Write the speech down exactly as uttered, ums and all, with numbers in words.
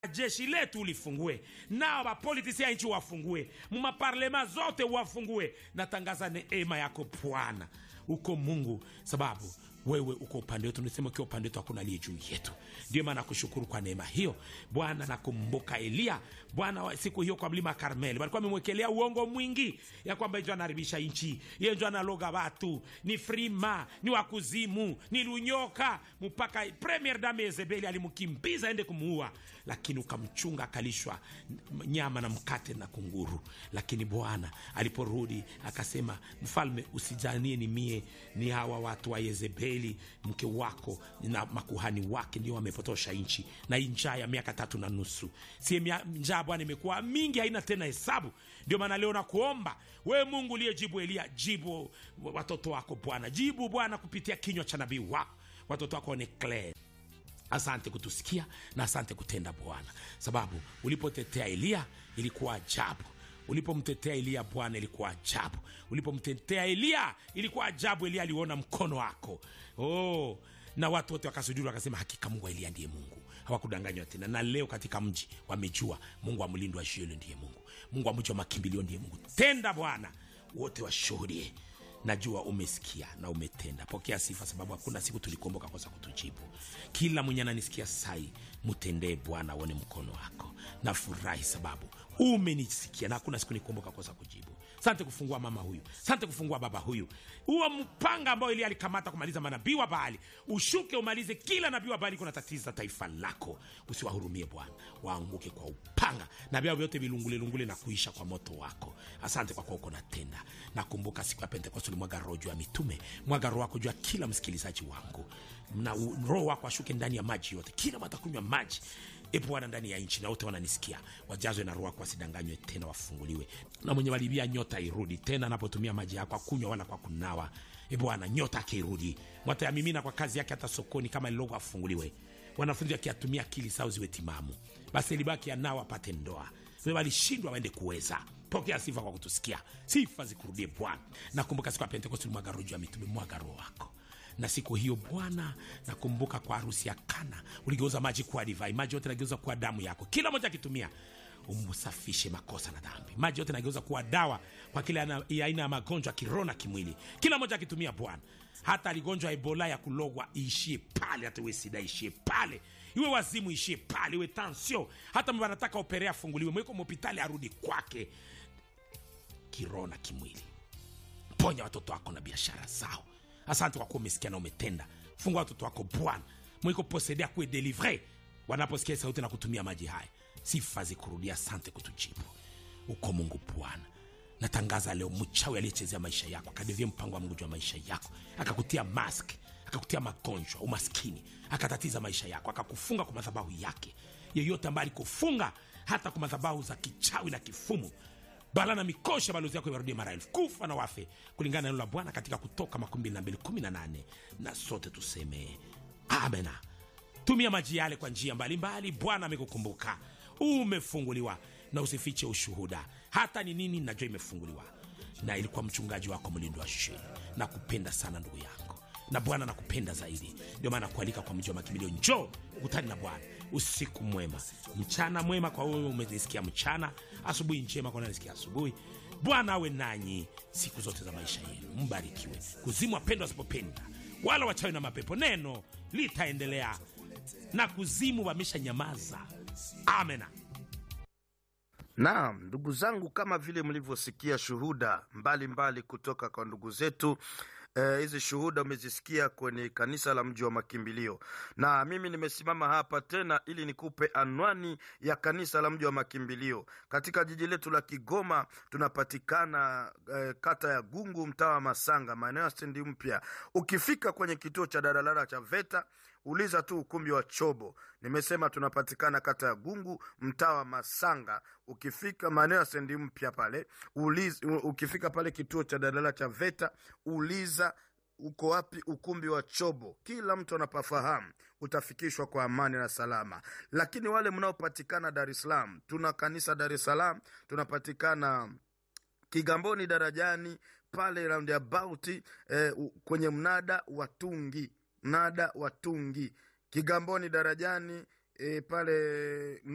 jeshi letu ulifungue, nao wapolitisi ya nchi wafungue, mumaparlema zote wafungue. Natangaza neema yako Bwana, uko Mungu, sababu wewe uko upande wetu. Nisema ukiwa upande wetu hakuna aliye juu yetu. Ndio maana nakushukuru kwa neema hiyo Bwana. Nakumbuka Elia Bwana, siku hiyo kwa mlima Karmeli walikuwa wamemwekelea uongo mwingi ya kwamba yeye anaharibisha nchi, yeye ndio analoga watu, ni frima, ni wakuzimu, ni lunyoka, mpaka premier dame Yezebeli alimkimbiza aende kumuua, lakini ukamchunga akalishwa nyama na mkate na kunguru. Lakini Bwana aliporudi akasema, mfalme, usijanie ni mie, ni hawa watu wa Yezebeli mke wako na makuhani wake ndio wamepotosha nchi, na njaa ya miaka tatu na nusu. Si njaa Bwana imekuwa mingi, haina tena hesabu. Ndio maana leo nakuomba wewe Mungu uliyejibu Elia, jibu watoto wako Bwana, jibu Bwana kupitia kinywa cha nabii wako. Watoto wako ni clear. Asante kutusikia na asante kutenda Bwana, sababu ulipotetea Elia ilikuwa ajabu. Ulipomtetea Elia Bwana ilikuwa ajabu. Ulipomtetea Elia ilikuwa ajabu. Elia aliona mkono wako. Oh, na watu wote wakasujudu wakasema, hakika Mungu wa Elia ndiye Mungu. Hawakudanganywa tena. Na leo katika mji wamejua Mungu wa mlindo wa Shielo ndiye Mungu. Mungu wa mji wa makimbilio ndiye Mungu. Tenda Bwana, wote washuhudie. Najua umesikia na umetenda. Pokea sifa, sababu hakuna siku tulikuomba kosa kutujibu. Kila mwenye ananisikia sai, mtendee Bwana, uone mkono wako. Na furahi sababu umenisikia na hakuna siku nikuomba kosa kujibu. Asante kufungua mama huyu, asante kufungua baba huyu. Huo mpanga ambao Elia alikamata kumaliza manabii wa Baali, ushuke umalize kila nabii wa Baali kuna tatiza taifa lako. Usiwahurumie Bwana, waanguke kwa upanga na vyao vyote vilungule lungule na kuisha kwa moto wako. Asante kwa kwa uko natenda. Nakumbuka siku ya Pentekoste mwaga roho juu ya mitume, mwaga roho wako juu ya kila msikilizaji wangu, na roho wako ashuke ndani ya maji yote, kila matakunywa maji e Bwana ndani ya nchi, na wote wananisikia wajazwe na roho wako, wasidanganywe tena, wafunguliwe. Na mwenye walibia nyota irudi tena, anapotumia maji yako kunywa wala kwa kunawa, e Bwana nyota akirudi, mwata ya mimina kwa kazi yake hata sokoni kama lilogo, afunguliwe. Wanafunzi wakiatumia akili zao ziwe timamu, basi libaki anao apate ndoa. Wewe walishindwa waende kuweza. Pokea sifa kwa kutusikia, sifa zikurudie Bwana. Nakumbuka siku ya Pentekoste mwaga roho ya mitume, mwaga roho wako. Na siku hiyo Bwana, nakumbuka kwa harusi ya Kana uligeuza maji kuwa divai, maji yote nageuza kuwa damu yako. Kila mmoja akitumia umusafishe makosa na dhambi. Maji yote nageuza kuwa dawa kwa kila aina ya magonjwa kirona kimwili. Kila mmoja akitumia Bwana, hata aligonjwa Ebola ya kulogwa iishie pale, hata iwe sida iishie pale, iwe wazimu iishie pale, iwe tansio, hata mbona nataka operea funguliwe, mweko mhopitali arudi kwake kirona kimwili. Ponya watoto wako na biashara zao. Asante kwa kuwa umesikia na umetenda. Fungua watoto wako Bwana, mwiko posedea kuwe delivre wanaposikia sauti na kutumia maji haya. Sifa zikurudia, asante kutujibu. Uko Mungu Bwana. Natangaza leo mchawi aliyechezea maisha yako, akadevia mpango wa Mungu juu ya maisha yako, akakutia mask, akakutia magonjwa, umaskini, akatatiza maisha yako, akakufunga kwa madhabahu yake. Yeyote ambaye alikufunga hata kwa madhabahu za kichawi na kifumu, bala na mikosha, balozi yako iwarudie mara elfu, kufa na wafe, kulingana na neno la Bwana katika Kutoka makumi na mbili kumi na nane. Na sote tuseme amena. Tumia maji yale kwa njia mbalimbali. Bwana amekukumbuka, umefunguliwa, na usifiche ushuhuda. Hata ni nini najua imefunguliwa. Na ilikuwa mchungaji wako mlindo wa Shielo. Na kupenda sana ndugu yangu, na Bwana nakupenda zaidi. Ndio maana kualika kwa mji wa makimbilio, njoo ukutane na Bwana. Usiku mwema, mchana mwema kwa wewe umenisikia mchana, asubuhi njema kwa nanisikia asubuhi. Bwana awe nanyi siku zote za maisha yenu. Mbarikiwe. Kuzimu wapendwa wasipopenda, wala wachawi na mapepo, neno litaendelea, na kuzimu wamesha nyamaza. Amena. Naam, ndugu zangu, kama vile mlivyosikia shuhuda mbalimbali mbali kutoka kwa ndugu zetu, hizi eh, shuhuda umezisikia kwenye kanisa la mji wa makimbilio. Na mimi nimesimama hapa tena ili nikupe anwani ya kanisa la mji wa makimbilio. Katika jiji letu la Kigoma tunapatikana eh, kata ya Gungu, mtaa wa Masanga, maeneo ya stendi mpya. Ukifika kwenye kituo cha daladala cha VETA, uliza tu ukumbi wa Chobo. Nimesema tunapatikana kata ya Gungu, mtaa wa Masanga. Ukifika maeneo ya stendi mpya pale, uliza, ukifika pale kituo cha daladala cha VETA, uliza uko wapi ukumbi wa Chobo. Kila mtu anapafahamu, utafikishwa kwa amani na salama. Lakini wale mnaopatikana Dar es Salaam, tuna kanisa Dar es Salaam, tunapatikana Kigamboni darajani pale roundabout, eh, kwenye mnada wa Tungi, mnada wa Tungi, Kigamboni darajani, eh, pale